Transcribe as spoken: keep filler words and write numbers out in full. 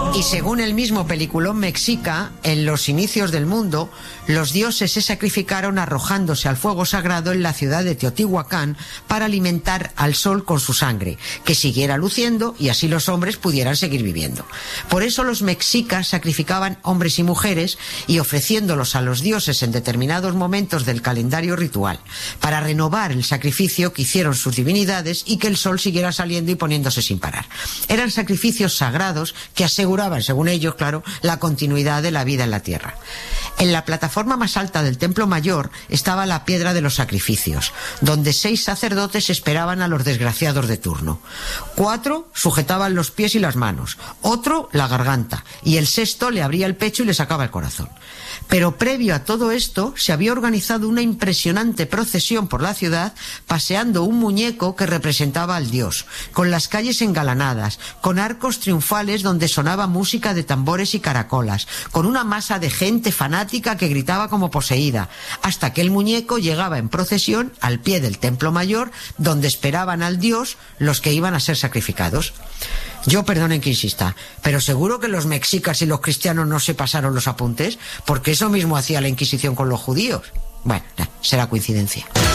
Y según el mismo peliculón mexica, en los inicios del mundo, los dioses se sacrificaron arrojándose al fuego sagrado en la ciudad de Teotihuacán para alimentar al sol con su sangre, que siguiera luciendo y así los hombres pudieran seguir viviendo. Por eso los mexicas sacrificaban hombres y mujeres y ofreciéndolos a los dioses en determinados momentos del calendario ritual, para renovar el sacrificio que hicieron sus divinidades y que el sol siguiera saliendo y poniéndose sin parar. Eran sacrificios sagrados que aseguraban, según ellos, claro, la continuidad de la vida en la tierra. En la plataforma más alta del Templo Mayor estaba la piedra de los sacrificios, donde seis sacerdotes esperaban a los desgraciados de turno. Cuatro sujetaban los pies y las manos, otro la garganta, y el sexto le abría el pecho y le sacaba el corazón. Pero previo a todo esto se había organizado una impresionante procesión por la ciudad, paseando un muñeco que representaba al dios, con las calles engalanadas, con arcos triunfales donde sonaba música de tambores y caracolas, con una masa de gente fanática que gritaba como poseída, hasta que el muñeco llegaba en procesión al pie del Templo Mayor, donde esperaban al dios los que iban a ser sacrificados. Yo, perdonen que insista, pero seguro que los mexicas y los cristianos no se pasaron los apuntes, porque eso mismo hacía la Inquisición con los judíos. Bueno, será coincidencia.